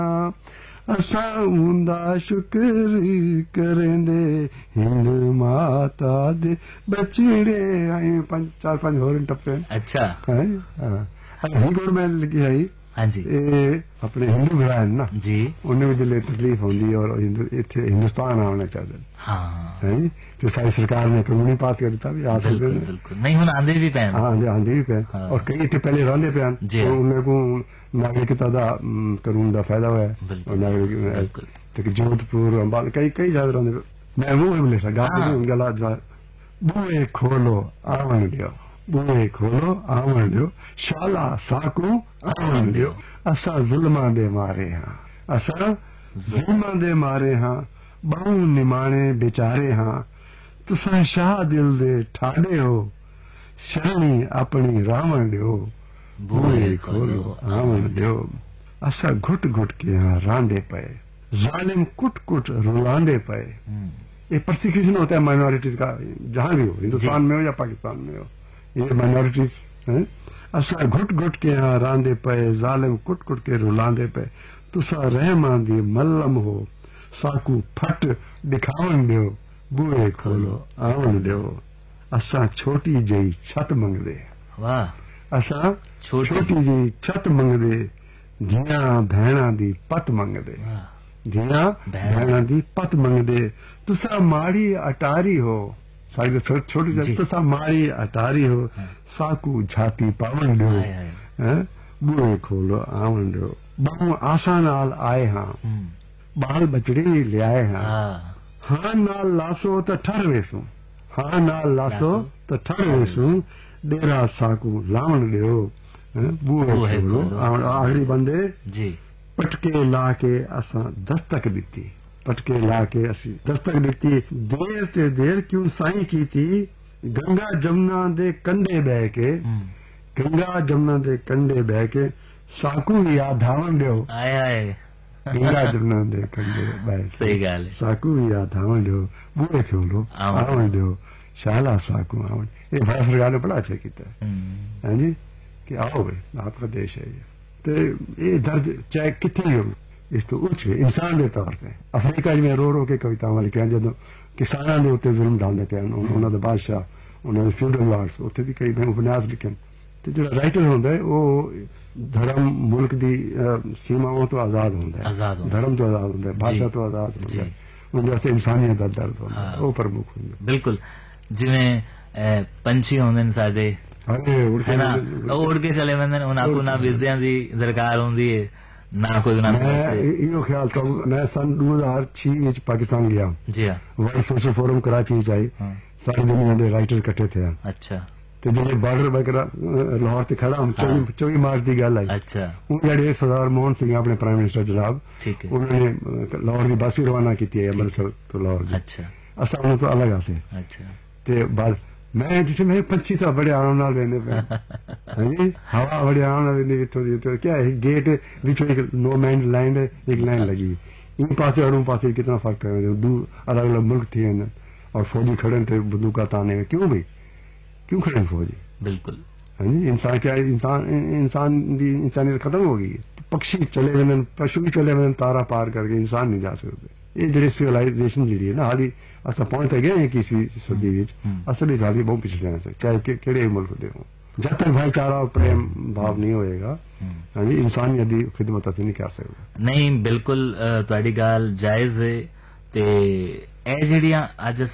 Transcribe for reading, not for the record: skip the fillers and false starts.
असां हुंदा शुक्र करेंदे हिंद माता दे बचड़े ऐं 4-5 होर टप्पे अच्छा हिंदू में लिखी आई हाँ जी अपने हिंदू भरा है ना जी उन्हें जिले तकलीफ होंगी और हिंदुस्तान आना चाहते हाँ जो सारी सरकार ने कानूनी पास कर दिता भी आ सकते हैं बिल्कुल नहीं हुन आंदे भी पैन आंदे भी पैन और कई इतने पहले रहंदे पैन उन्हें को नागरिकता दा कानून दा फायदा होया और नागरिक जोधपुर अंबाला कई ज्यादा रहंदे मैं वो बोले सा गाते गला बूहे खोलो आवन दियो बूहे खोलो आवन दियो शाला साकू आवन दियो असा जुल्मा दे मारे हाँ असा जुल्मा दे मारे हाँ बहु निमाणे बेचारे हाँ तुसा शाह दिल दे ठाडे हो शरणी अपनी रावण दियो बूहे खोलो आवन दियो असा घुट घुट के हाँ रांदे पे जालिम कुट कुट रुलांदे पे ये परसिक्यूशन होता है माइनॉरिटीज का जहां भी हो हिंदुस्तान में हो या पाकिस्तान में हो ये माइनॉरिटीज हैं असा घुट घुट के यहाँ रांदे पे जालिम कुट कुट के रुलांदे पे तुसा रहमान दी मल्लम हो साकू फट दिखावन दियो बूहे खोलो आवन दियो असा छोटी जई छत मंगदे वाह असा छोटी जी छत मंगदे धिया भैणा दी पत मंगदे धिया भैणा दी पत मंगदे तुसा माड़ी अटारी हो सारी छोटी तुसा माड़ी अटारी हो साकू झाती पावन दियो बूहे खोलो आवन दियो बहु आसा नाल आए हाँ बाल बचड़े भी ले आए हाँ हाँ नाल लासो तो ठर वेसू हाँ नाल लासो तो ठर वेसू डेरा साकू लावण दियो बूहे खोलो आखिरी बंदे जी पटके ला के असा दस्तक दिती पटके ला के असी दस्तक दिती देर ते देर क्यों साईं की थी गंगा जमुना दे कंडे बह के गंगा जमुना दे कंडे बह के साकू याद धावन दियो आए आए गंगा जमुना दे कंडे बह सही गाल है साकू याद धावन दियो बूहे खोलो आवन दियो शाला साकू आवन ये भारत सरकार ने बड़ा अच्छा किया है जी कि आओ भाई आपका देश है ये तो ये दर्द चाहे कितनी हो इस तो उच्च इंसान के तौर पर अफ्रीका में रो रो के कवितावां लिखियां जो किसानां दे उत्ते जुल्म डालदे पे उन्हां दा बादशाह उन्हां दे फ्यूडल लॉर्ड्स उत्ते भी कई उपन्यास लिखे ते जो राइटर होंदा है वो धर्म मुल्क दी सीमाओं तो आजाद होंदा है धर्म तो आजाद होंदा है भाषा तो आजाद होंदा है उनके वास्ते इंसानियत दा दर्द होंदा है वो प्रमुख होंदा बिल्कुल जिवें पंछी होंदे ने साडे उड़ के चले वेंदे ने उन्हां को ना वीज़ियां दी दरकार होंदी है ना कोई ना यो ख्याल तो मैं सन 2006 विच पाकिस्तान गया जी हां वर्ल्ड सोशल फोरम कराची विच आई सारी दुनिया दे राइटर इकट्ठे थे अच्छा ते जेडे बॉर्डर वगैरह लाहौर ते खड़ा हम 24 मार्च दी गल आई अच्छा उन जेडे सरदार मोहन सिंह अपने प्राइम मिनिस्टर जनाब ठीक है उन्होंने लाहौर दी बस रवाना की है अमृतसर तो लाहौर अच्छा असा उन्होंने तो अलग आसे अच्छा ते बाद मैं जिसे मैं पंछी तो बड़े आराम नाल वेंदे पे हां हवा बड़े आराम नाल वेंदी विथों दी तो क्या है गेट विच एक नो मैन लैंड एक लाइन लगी इन पासे और उन पासे कितना फर्क है दो अलग अलग मुल्क थे और फौजी खड़े थे बंदूका ताने में क्यों भाई क्यों खड़े फौजी बिल्कुल हां इंसान क्या इंसान दी इंसानियत खत्म हो गई पक्षी चले गए पशु भी चले गए तारा पार करके इंसान नहीं जा सकते ये जी सिविलाइजेशन जी है ना हाली असा पहुंच गए 21वीं सदी असली हाली बहुत पिछले हैं चाहे केड़े मुल्क दे हो जब तक भाईचारा और प्रेम भाव नहीं होएगा इंसानियत दी खिदमत असी नहीं कर सकते नहीं बिल्कुल तुहाडी गल जायज है ते ए जेहड़ियां अज